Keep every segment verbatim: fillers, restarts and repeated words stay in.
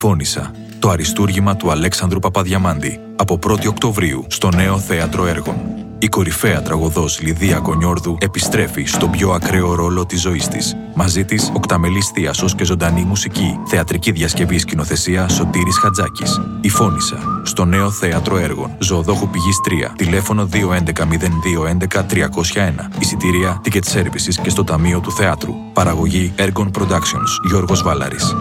Φώνησα. Το αριστούργημα του Αλέξανδρου Παπαδιαμάντη από πρώτη Οκτωβρίου στο Νέο Θέατρο Έργων. Η κορυφαία τραγωδός Λιδία Κονιόρδου επιστρέφει στον πιο ακραίο ρόλο της ζωής της. Μαζί της, οκταμελής θίασος και ζωντανή μουσική. Θεατρική διασκευή σκηνοθεσία Σωτήρης Χατζάκης. Η Φώνησα. Στο Νέο Θέατρο Έργων. Ζωοδόχου Πηγής τρία. Τηλέφωνο δύο έντεκα μηδέν δύο έντεκα τριακόσια ένα. Εισιτήρια Ticket Services και στο Ταμείο του Θεάτρου. Παραγωγή Έργων Productions. Γιώργος Βάλαρης.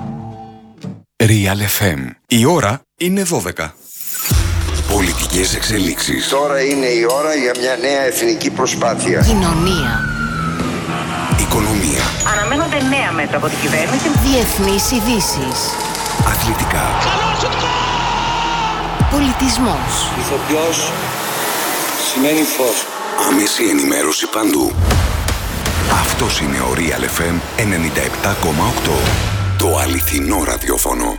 Real εφ εμ. Η ώρα είναι δώδεκα. Πολιτικές εξελίξεις. Τώρα είναι η ώρα για μια νέα εθνική προσπάθεια. Κοινωνία. Οικονομία. Αναμένονται νέα μέτρα από την κυβέρνηση. Διεθνείς ειδήσεις. Αθλητικά. Πολιτισμός. Ηθοποιός σημαίνει φως. Άμεση ενημέρωση παντού. Αυτός είναι ο Real εφ εμ ενενήντα επτά κόμμα οκτώ. Το αληθινό ραδιόφωνο.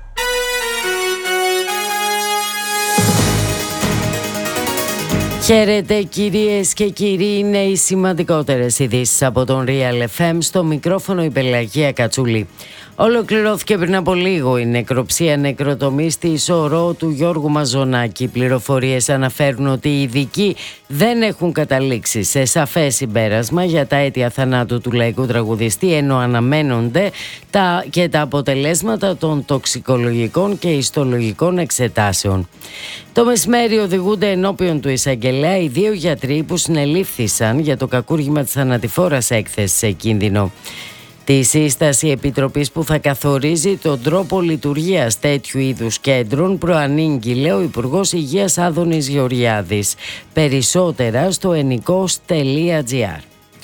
Χαίρετε κυρίες και κύριοι, είναι οι σημαντικότερες ειδήσεις από τον Real εφ εμ, στο μικρόφωνο η Πελαγία Κατσούλη. Ολοκληρώθηκε πριν από λίγο η νεκροψία νεκροτομή στη Σωρό του Γιώργου Μαζονάκη. Οι πληροφορίες αναφέρουν ότι οι ειδικοί δεν έχουν καταλήξει σε σαφές συμπέρασμα για τα αίτια θανάτου του λαϊκού τραγουδιστή, ενώ αναμένονται τα, και τα αποτελέσματα των τοξικολογικών και ιστολογικών εξετάσεων. Το μεσημέρι οδηγούνται ενώπιον του εισαγγελέα οι δύο γιατροί που συνελήφθησαν για το κακούργημα της θανατηφόρας έκθεσης σε κίνδυνο. Τη σύσταση επιτροπής που θα καθορίζει τον τρόπο λειτουργίας τέτοιου είδους κέντρων προανήγγειλε ο Υπουργός Υγείας Άδωνης Γεωργιάδης. Περισσότερα στο ενικός τελεία τζι άρ.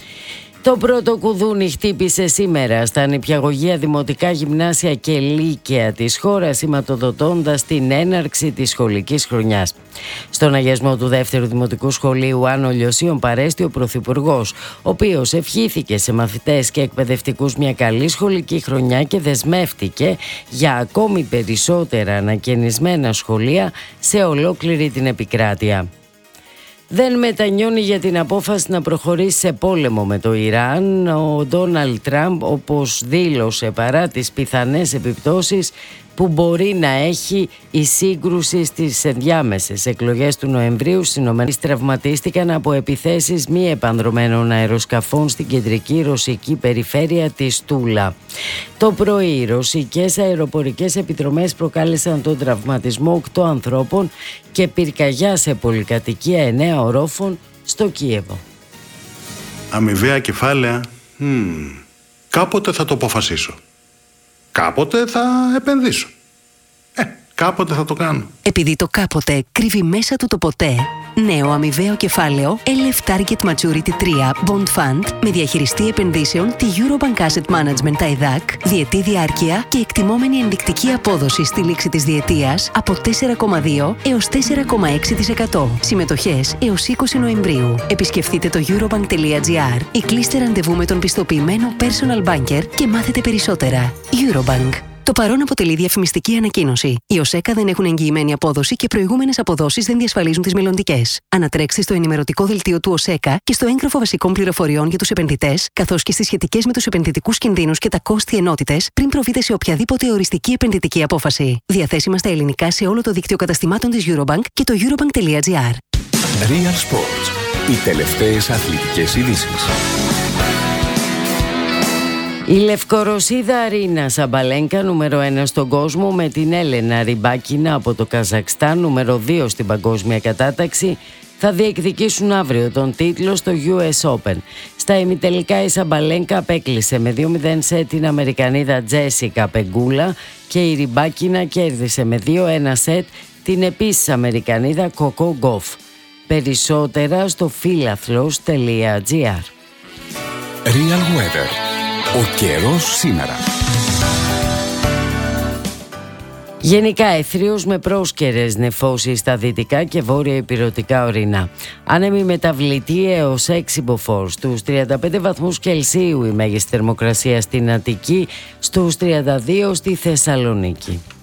Το πρώτο κουδούνι χτύπησε σήμερα στα νηπιαγωγεία, δημοτικά γυμνάσια και λύκεια της χώρας, σηματοδοτώντας την έναρξη της σχολικής χρονιάς. Στον αγιασμό του δεύτερου δημοτικού σχολείου Άνω Λιωσίων παρέστη ο Πρωθυπουργός, ο οποίος ευχήθηκε σε μαθητές και εκπαιδευτικούς μια καλή σχολική χρονιά και δεσμεύτηκε για ακόμη περισσότερα ανακαινισμένα σχολεία σε ολόκληρη την επικράτεια. Δεν μετανιώνει για την απόφαση να προχωρήσει σε πόλεμο με το Ιράν ο Ντόναλντ Τραμπ, όπως δήλωσε, παρά τις πιθανές επιπτώσεις που μπορεί να έχει η σύγκρουση στις ενδιάμεσες εκλογές του Νοεμβρίου στις ΗΠΑ. Τραυματίστηκαν από επιθέσεις μη επανδρωμένων αεροσκαφών στην κεντρική ρωσική περιφέρεια της Τούλα. Το πρωί οι ρωσικές αεροπορικές επιδρομές προκάλεσαν τον τραυματισμό οκτώ ανθρώπων και πυρκαγιά σε πολυκατοικία εννέα ορόφων στο Κίεβο. Αμοιβαία κεφάλαια, hmm. κάποτε θα το αποφασίσω. Κάποτε θα επενδύσω. Ε, κάποτε θα το κάνω. Επειδή το κάποτε κρύβει μέσα του το ποτέ, νέο αμοιβαίο κεφάλαιο ελ εφ Target Maturity τρία Bond Fund με διαχειριστή επενδύσεων τη Eurobank Asset Management τα ΕΔΑΚ, διετή διάρκεια και εκτιμόμενη ενδεικτική απόδοση στη λήξη της διετίας από τέσσερα κόμμα δύο έως τέσσερα κόμμα έξι τοις εκατό. Συμμετοχές έως είκοσι Νοεμβρίου. Επισκεφτείτε το eurobank τελεία τζι άρ ή κλείστε ραντεβού με τον πιστοποιημένο personal banker και μάθετε περισσότερα. Eurobank. Το παρόν αποτελεί διαφημιστική ανακοίνωση. Οι ΟΣΕΚΑ δεν έχουν εγγυημένη απόδοση και προηγούμενες αποδόσεις δεν διασφαλίζουν τις μελλοντικές. Ανατρέξτε στο ενημερωτικό δελτίο του ΟΣΕΚΑ και στο έγγραφο βασικών πληροφοριών για τους επενδυτές, καθώς και στις σχετικές με τους επενδυτικούς κινδύνους και τα κόστη ενότητες, πριν προβείτε σε οποιαδήποτε οριστική επενδυτική απόφαση. Διαθέσιμα στα ελληνικά σε όλο το δίκτυο καταστημάτων της Eurobank και το eurobank τελεία τζι άρ. Real Sports. Οι τελευταίες αθλητικές ειδήσεις. Η Λευκορωσίδα Αρίνα Σαμπαλένκα, νούμερο ένα στον κόσμο, με την Έλενα Ριμπάκινα από το Καζακστάν, νούμερο δύο στην παγκόσμια κατάταξη, θα διεκδικήσουν αύριο τον τίτλο στο γιου ες Open. Στα ημιτελικά η Σαμπαλένκα απέκλεισε με δύο μηδέν σετ την Αμερικανίδα Τζέσικα Πεγκούλα και η Ριμπάκινα κέρδισε με δύο ένα σετ την επίσης Αμερικανίδα Κοκό Γκοφ. Περισσότερα στο φίλαθλος τελεία τζι άρ. Real Weather. Ο καιρός σήμερα. Γενικά αιθρίως με πρόσκαιρες νεφώσεις στα δυτικά και βόρεια ηπειρωτικά ορεινά. Άνεμη μεταβλητή έως έξι μποφόρ. Στους τριάντα πέντε βαθμούς Κελσίου η μέγιστη θερμοκρασία στην Αττική, στους τριάντα δύο στη Θεσσαλονίκη.